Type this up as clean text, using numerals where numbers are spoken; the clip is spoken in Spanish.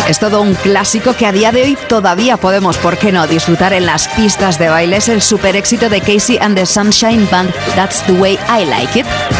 Es todo un clásico que a día de hoy todavía podemos, ¿por qué no?, disfrutar en las pistas de baile. Es el super éxito de Casey and the Sunshine Band, That's the Way I Like It.